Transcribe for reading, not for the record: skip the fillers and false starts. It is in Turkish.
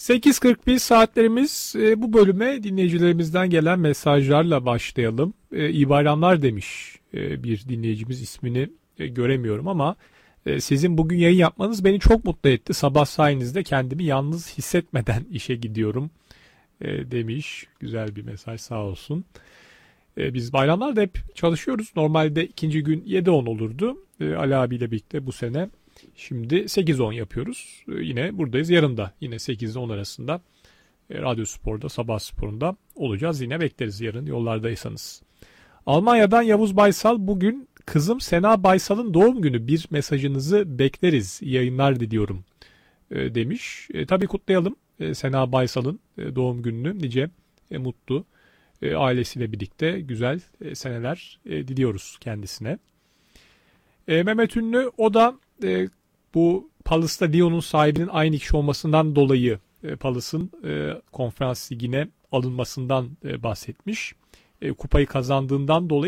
8.41 saatlerimiz. Bu bölüme dinleyicilerimizden gelen mesajlarla başlayalım. İyi bayramlar demiş bir dinleyicimiz, ismini göremiyorum ama sizin bugün yayın yapmanız beni çok mutlu etti. Sabah sayenizde kendimi yalnız hissetmeden işe gidiyorum demiş. Güzel bir mesaj, sağ olsun. Biz bayramlarda hep çalışıyoruz. Normalde ikinci gün 7-10 olurdu. Ali abiyle birlikte bu sene şimdi 8-10 yapıyoruz. Yine buradayız. Yarın da yine 8-10 arasında Radyo Spor'da, Sabah Spor'unda olacağız. Yine bekleriz yarın yollardaysanız. Almanya'dan Yavuz Baysal, bugün kızım Sena Baysal'ın doğum günü, bir mesajınızı bekleriz, yayınlar diliyorum demiş. Tabii kutlayalım Sena Baysal'ın doğum gününü, nice mutlu ailesiyle birlikte güzel seneler diliyoruz kendisine. Mehmet Ünlü, o da bu Palas'ta Lyon'un sahibinin aynı kişi olmasından dolayı Palas'ın konferans ligine alınmasından bahsetmiş. Kupayı kazandığından dolayı